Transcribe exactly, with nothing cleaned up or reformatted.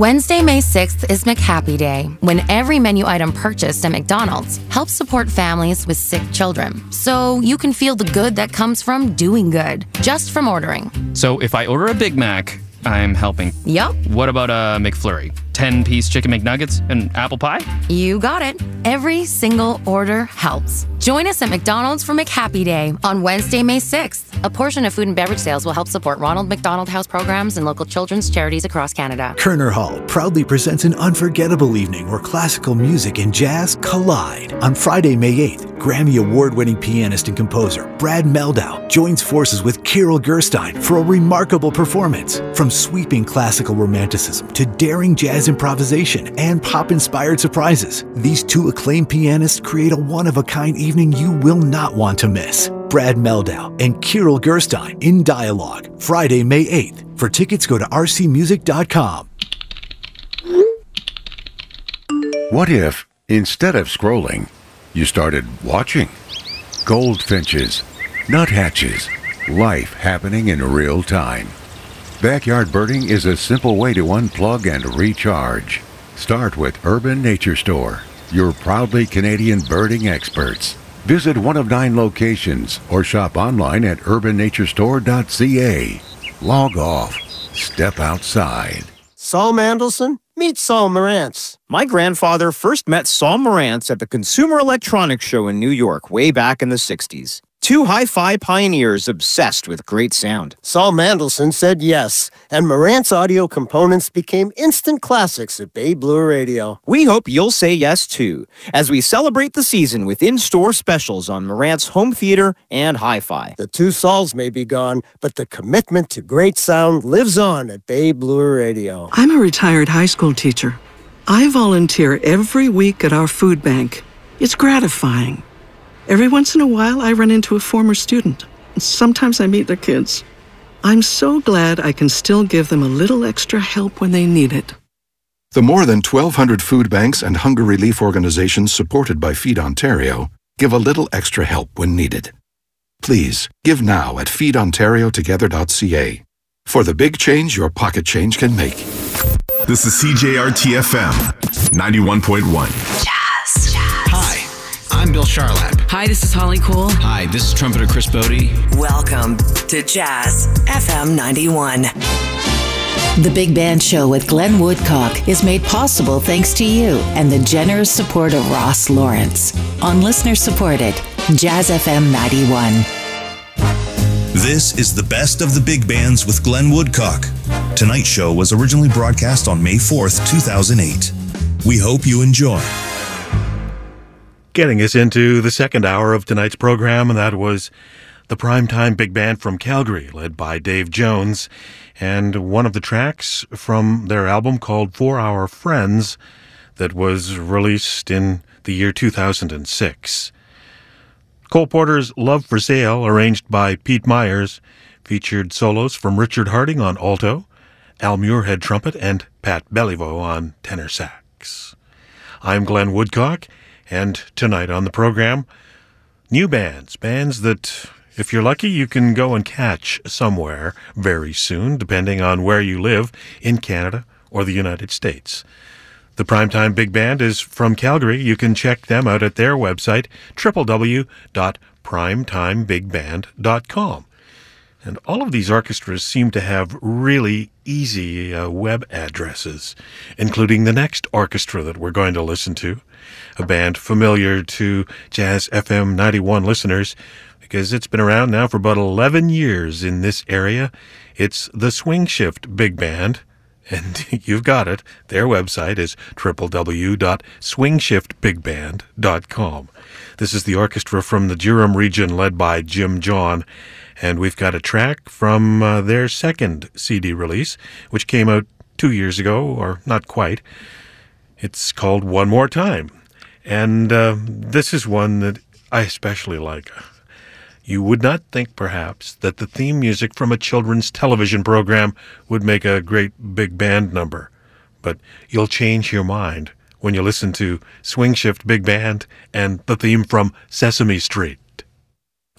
Wednesday, May sixth is McHappy Day, when every menu item purchased at McDonald's helps support families with sick children. So you can feel the good that comes from doing good, just from ordering. So if I order a Big Mac, I'm helping. Yup. What about a McFlurry? ten-piece chicken McNuggets and apple pie? You got it. Every single order helps. Join us at McDonald's for McHappy Day on Wednesday, May sixth. A portion of food and beverage sales will help support Ronald McDonald House programs and local children's charities across Canada. Kerner Hall proudly presents an unforgettable evening where classical music and jazz collide. On Friday, May eighth, Grammy Award-winning pianist and composer Brad Mehldau joins forces with Kirill Gerstein for a remarkable performance. From sweeping classical romanticism to daring jazz improvisation and pop-inspired surprises, these two acclaimed pianists create a one-of-a-kind evening you will not want to miss. Brad Mehldau and Kirill Gerstein in dialogue, Friday, May eighth. For tickets, go to r c music dot com. What if, instead of scrolling, you started watching? Goldfinches, nuthatches, life happening in real time. Backyard birding is a simple way to unplug and recharge. Start with Urban Nature Store, your proudly Canadian birding experts. Visit one of nine locations or shop online at urban nature store dot c a. Log off. Step outside. Saul Mandelson? Meet Saul Marantz. My grandfather first met Saul Marantz at the Consumer Electronics Show in New York way back in the sixties. Two hi-fi pioneers obsessed with great sound. Saul Mandelson said yes, and Marantz audio components became instant classics at Bay Blue Radio. We hope you'll say yes, too, as we celebrate the season with in-store specials on Marantz home theater and hi-fi. The two Sauls may be gone, but the commitment to great sound lives on at Bay Blue Radio. I'm a retired high school teacher. I volunteer every week at our food bank. It's gratifying. Every once in a while, I run into a former student. Sometimes I meet their kids. I'm so glad I can still give them a little extra help when they need it. The more than twelve hundred food banks and hunger relief organizations supported by Feed Ontario give a little extra help when needed. Please, give now at feed ontario together dot c a for the big change your pocket change can make. This is C J R T F M, ninety-one point one. Jazz. Hi. I'm Bill Charlap. Hi, this is Holly Cole. Hi, this is trumpeter Chris Bodie. Welcome to Jazz F M ninety-one. The Big Band Show with Glenn Woodcock is made possible thanks to you and the generous support of Ross Lawrence on listener-supported Jazz F M ninety-one. This is the best of the big bands with Glenn Woodcock. Tonight's show was originally broadcast on May fourth, two thousand eight. We hope you enjoy. Getting us into the second hour of tonight's program, and that was the Primetime Big Band from Calgary, led by Dave Jones, and one of the tracks from their album called For Our Friends that was released in the year two thousand six. Cole Porter's Love for Sale, arranged by Pete Myers, featured solos from Richard Harding on alto, Al Muirhead trumpet, and Pat Beliveau on tenor sax. I'm Glenn Woodcock, and tonight on the program, new bands, bands that, if you're lucky, you can go and catch somewhere very soon, depending on where you live in Canada or the United States. The Primetime Big Band is from Calgary. You can check them out at their website, w w w dot primetime big band dot com. And all of these orchestras seem to have really easy uh, web addresses, including the next orchestra that we're going to listen to, a band familiar to Jazz F M ninety-one listeners, because it's been around now for about eleven years in this area. It's the Swing Shift Big Band, and you've got it. Their website is w w w dot swing shift big band dot com. This is the orchestra from the Durham region led by Jim John, and we've got a track from uh, their second C D release, which came out two years ago, or not quite. It's called One More Time, and uh, this is one that I especially like. You would not think, perhaps, that the theme music from a children's television program would make a great big band number, but you'll change your mind when you listen to Swing Shift Big Band and the theme from Sesame Street.